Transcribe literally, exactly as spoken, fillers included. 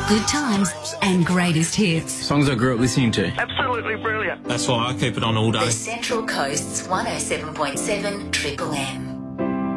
Good times and greatest hits. Songs I grew up listening to. Absolutely brilliant. That's why I keep it on all day. The Central Coast's one oh seven point seven Triple M.